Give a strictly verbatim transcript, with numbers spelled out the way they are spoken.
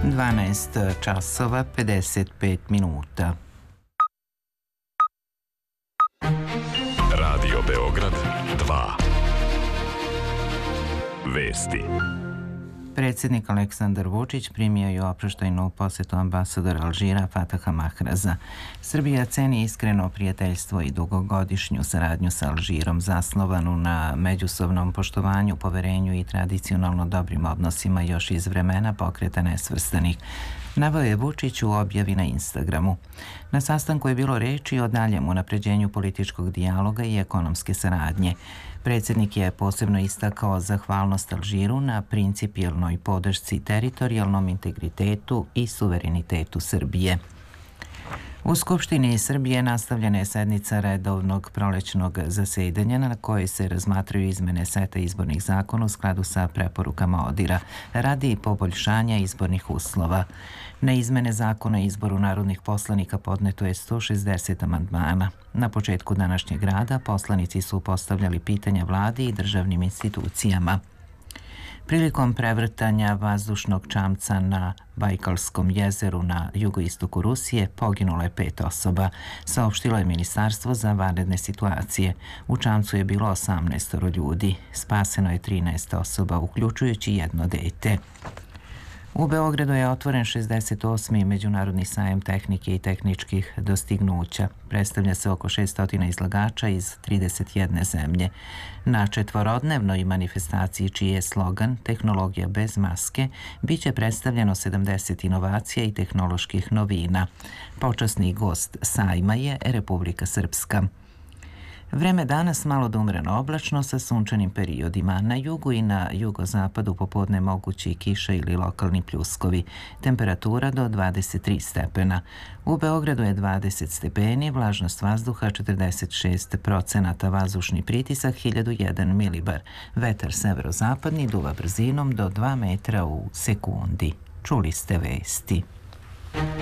dvanaest časova pedeset pet minuta. Radio Beograd dva. Vesti. Predsjednik Aleksandar Vučić primio je oproštajnu posjetu ambasadora Alžira Fataha Mahraza. Srbija ceni iskreno prijateljstvo i dugogodišnju saradnju sa Alžirom zasnovanu na međusobnom poštovanju, poverenju i tradicionalno dobrim odnosima još iz vremena Pokreta nesvrstanih. Naveo je Vučić u objavi na Instagramu. Na sastanku je bilo reči o daljem unapređenju političkog dijaloga i ekonomske saradnje. Predsjednik je posebno istakao zahvalnost Alžiru na principijelnoj podršci teritorijalnom integritetu i suverenitetu Srbije. U Skupštini Srbije nastavljena je sednica redovnog prolećnog zasedanja na kojoj se razmatraju izmene seta izbornih zakona u skladu sa preporukama ODIR-a radi poboljšanja izbornih uslova. Na izmene zakona o izboru narodnih poslanika podneto je sto šezdeset amandmana. Na početku današnjeg rada poslanici su postavljali pitanja vladi i državnim institucijama. Prilikom prevrtanja vazdušnog čamca na Bajkalskom jezeru na jugoistoku Rusije poginulo je pet osoba, saopštilo je Ministarstvo za vanredne situacije. U čamcu je bilo osamnaest ljudi. Spaseno je trinaest osoba, uključujući jedno dete. U Beogradu je otvoren šezdeset osmi Međunarodni sajam tehnike i tehničkih dostignuća. Predstavlja se oko šesto izlagača iz trideset jedne zemlje. Na četvorodnevnoj manifestaciji čiji je slogan Tehnologija bez maske biće predstavljeno sedamdeset inovacija i tehnoloških novina. Počasni gost sajma je Republika Srpska. Vreme danas malo da umreno oblačno sa sunčanim periodima. Na jugu i na jugozapadu popodne mogući kiša ili lokalni pljuskovi. Temperatura do dvadeset tri stepena. U Beogradu je dvadeset stepeni, vlažnost vazduha četrdeset šest procenata, vazdušni pritisak hiljadu jedan milibar. Vetar severozapadni duva brzinom do dva metra u sekundi. Čuli ste vesti.